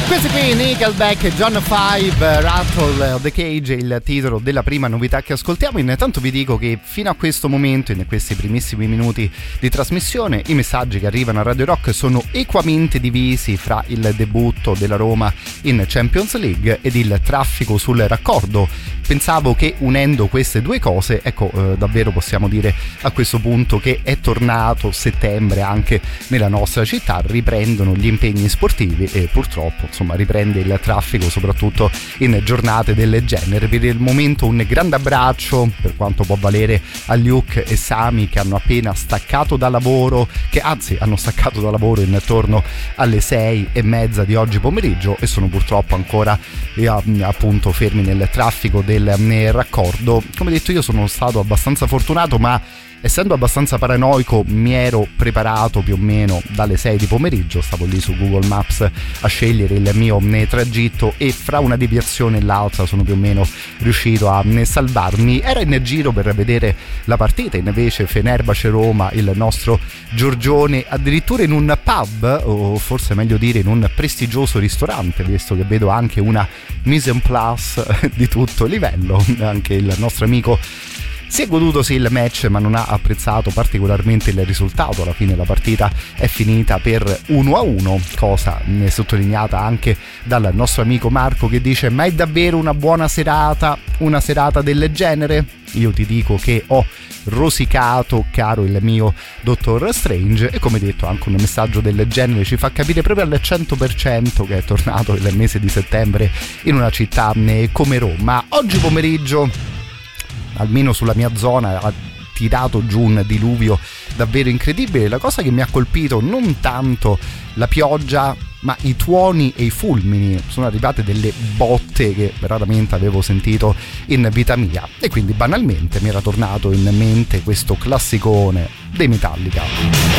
Questi qui Nickelback e John 5, Rattle of the Cage, il titolo della prima novità che ascoltiamo. Intanto vi dico che fino a questo momento, in questi primissimi minuti di trasmissione, i messaggi che arrivano a Radio Rock sono equamente divisi fra il debutto della Roma in Champions League ed il traffico sul raccordo. Pensavo che unendo queste due cose, davvero possiamo dire a questo punto che è tornato settembre anche nella nostra città, riprendono gli impegni sportivi e purtroppo riprende il traffico soprattutto in giornate del genere. Per il momento un grande abbraccio, per quanto può valere, a Luke e Sami che hanno appena staccato da lavoro, che anzi hanno staccato da lavoro intorno alle 6:30 di oggi pomeriggio e sono purtroppo ancora appunto fermi nel traffico del raccordo. Come detto, io sono stato abbastanza fortunato, ma essendo abbastanza paranoico mi ero preparato più o meno dalle 6 di pomeriggio, stavo lì su Google Maps a scegliere il mio tragitto e fra una deviazione e l'altra sono più o meno riuscito a salvarmi. Era in giro per vedere la partita invece Fenerbahce-Roma, il nostro Giorgione, addirittura in un pub, o forse meglio dire in un prestigioso ristorante, visto che vedo anche una mise en place di tutto livello. Anche il nostro amico si è goduto il match ma non ha apprezzato particolarmente il risultato. Alla fine la partita è finita per 1-1, cosa sottolineata anche dal nostro amico Marco che dice: ma è davvero una buona serata, una serata del genere? Io ti dico che ho rosicato, caro il mio Dottor Strange, e come detto anche un messaggio del genere ci fa capire proprio al 100% che è tornato il mese di settembre in una città come Roma. Oggi pomeriggio, almeno sulla mia zona, ha tirato giù un diluvio davvero incredibile. La cosa che mi ha colpito non tanto la pioggia, ma i tuoni e i fulmini. Sono arrivate delle botte che raramente avevo sentito in vita mia e quindi banalmente mi era tornato in mente questo classicone dei Metallica.